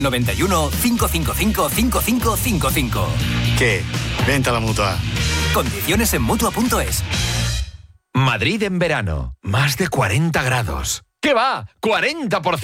91 555 5555. ¿Qué? Vente a la Mutua. Condiciones en Mutua.es. Madrid en verano. Más de 40 grados. ¿Qué va? ¡40%!